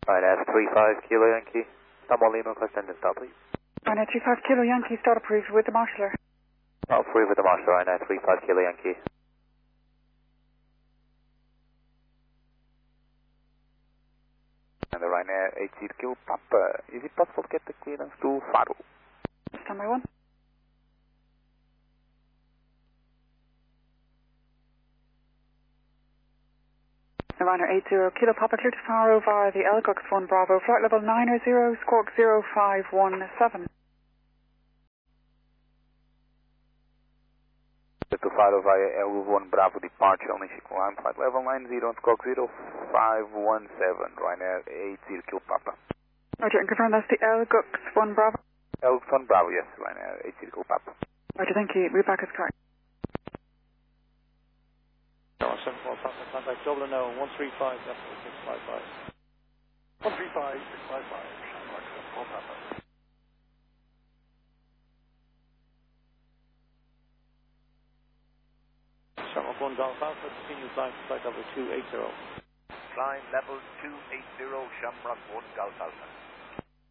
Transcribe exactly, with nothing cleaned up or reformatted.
Right, that's three five Kilo Yankee. Tamil Lima, request engine stop, please. Right now, three five Kilo Yankee, start approved with the marshaller. Oh, free with the marshal, right now, three five Kilo Yankee. And the right now, eight zero Kilo Papa. Is it possible to get the clearance to Faro? Standby one. Runner eight zero Kilo Papa, clear to Faro via the Elgux one Bravo, flight level nine zero, squawk zero five one seven. To Faro via L one Bravo departure, only climb flight level nine zero and squawk zero five one seven, right now, eight zero Kilo Papa. Roger, and confirm that's the Elgux one Bravo. Elgux one Bravo, yes, right now, eight zero Kilo Papa. Roger, thank you. Route back is correct. seven four Papa, contact Dublin now, one three five, decimal six five five. one three five, six five five, Shamrock, seven four Papa. Shamrock one Golf Alpha, continue flying for flight level two eight zero. Climb level two eight zero, Shamrock one Golf Alpha.